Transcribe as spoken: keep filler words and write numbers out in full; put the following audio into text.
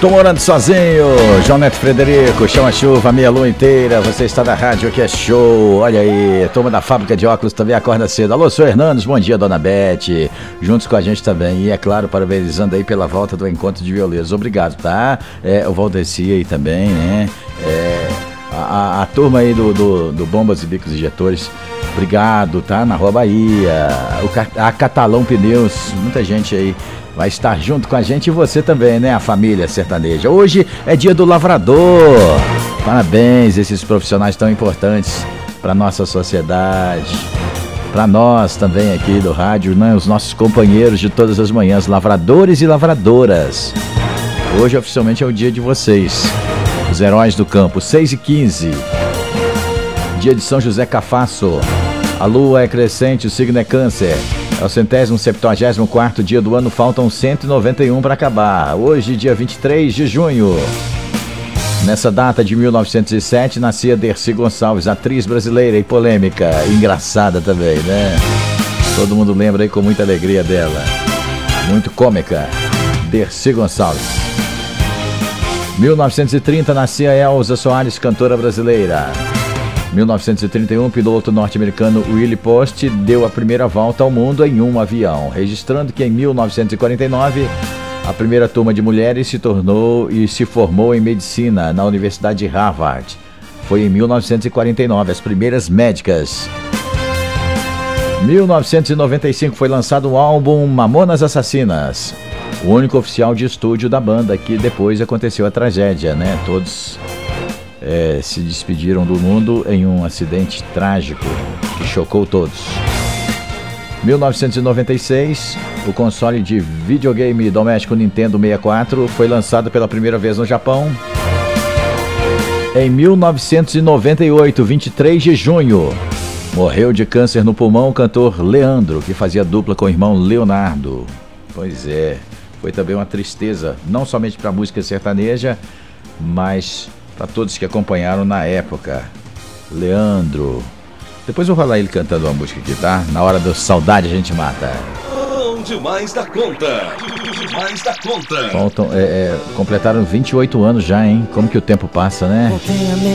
Tô morando sozinho, João Neto Frederico, chama a chuva, a meia lua inteira, você está na rádio que é show, olha aí, turma da fábrica de óculos também acorda cedo. Alô, senhor Hernandes, bom dia, dona Beth, juntos com a gente também, e é claro, parabenizando aí pela volta do Encontro de Violeiros, obrigado, tá? É, o Valdeci aí também, né? É, a, a, a turma aí do, do, do Bombas e Bicos Injetores, obrigado, tá? Na Rua Bahia, o, a Catalão Pneus, muita gente aí vai estar junto com a gente e você também, né? A família sertaneja. Hoje é dia do lavrador. Parabéns, esses profissionais tão importantes para nossa sociedade, para nós também aqui do rádio, né? Os nossos companheiros de todas as manhãs, lavradores e lavradoras. Hoje oficialmente é o dia de vocês, os heróis do campo. seis e quinze, dia de São José Cafasso. A lua é crescente, o signo é câncer. É o centésimo septuagésimo quarto dia do ano, faltam cento e noventa e um para acabar. Hoje, dia vinte e três de junho. Nessa data de mil novecentos e sete, nascia Dercy Gonçalves, atriz brasileira e polêmica, e engraçada também, né? Todo mundo lembra aí com muita alegria dela. Muito cômica, Dercy Gonçalves. mil novecentos e trinta, nascia Elza Soares, cantora brasileira. mil novecentos e trinta e um, piloto norte-americano Willie Post deu a primeira volta ao mundo em um avião, registrando que em mil novecentos e quarenta e nove a primeira turma de mulheres se tornou e se formou em medicina na Universidade de Harvard. Foi em mil novecentos e quarenta e nove as primeiras médicas. mil novecentos e noventa e cinco foi lançado o álbum Mamonas Assassinas, o único oficial de estúdio da banda, que depois aconteceu a tragédia, né? Todos É, se despediram do mundo em um acidente trágico que chocou todos. mil novecentos e noventa e seis, o console de videogame doméstico Nintendo sessenta e quatro foi lançado pela primeira vez no Japão. Em mil novecentos e noventa e oito, vinte e três de junho, morreu de câncer no pulmão o cantor Leandro, que fazia dupla com o irmão Leonardo. Pois é, foi também uma tristeza, não somente para a música sertaneja, mas para todos que acompanharam na época. Leandro. Depois eu vou falar ele cantando uma música aqui, tá? Na hora da saudade a gente mata. Bom demais da conta. Demais da conta. Faltam, é, é, completaram vinte e oito anos já, hein? Como que o tempo passa, né?